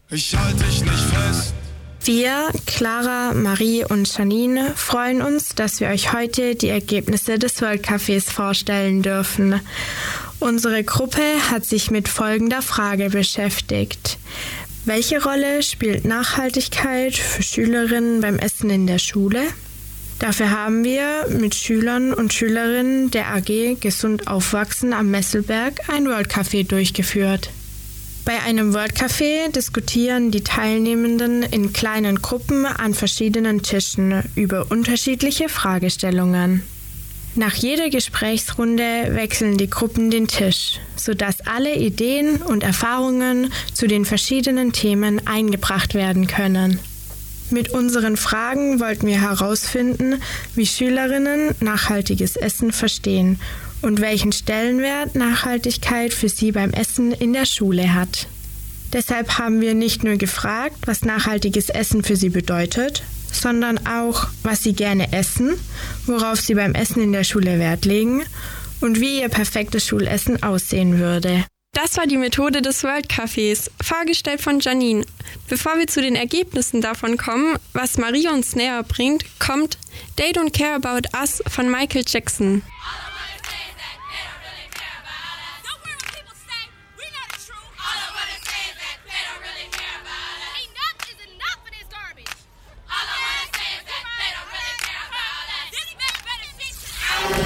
Ich halte dich nicht fest. Wir, Clara, Marie und Janine, freuen uns, dass wir euch heute die Ergebnisse des World Cafés vorstellen dürfen. Unsere Gruppe hat sich mit folgender Frage beschäftigt. Welche Rolle spielt Nachhaltigkeit für Schülerinnen beim Essen in der Schule? Dafür haben wir mit Schülern und Schülerinnen der AG Gesund Aufwachsen am Messelberg ein World Café durchgeführt. Bei einem World Café diskutieren die Teilnehmenden in kleinen Gruppen an verschiedenen Tischen über unterschiedliche Fragestellungen. Nach jeder Gesprächsrunde wechseln die Gruppen den Tisch, sodass alle Ideen und Erfahrungen zu den verschiedenen Themen eingebracht werden können. Mit unseren Fragen wollten wir herausfinden, wie Schülerinnen nachhaltiges Essen verstehen und welchen Stellenwert Nachhaltigkeit für sie beim Essen in der Schule hat. Deshalb haben wir nicht nur gefragt, was nachhaltiges Essen für sie bedeutet, sondern auch, was sie gerne essen, worauf sie beim Essen in der Schule Wert legen und wie ihr perfektes Schulessen aussehen würde. Das war die Methode des World Cafés, vorgestellt von Janine. Bevor wir zu den Ergebnissen davon kommen, was Marie uns näher bringt, kommt They Don't Care About Us von Michael Jackson.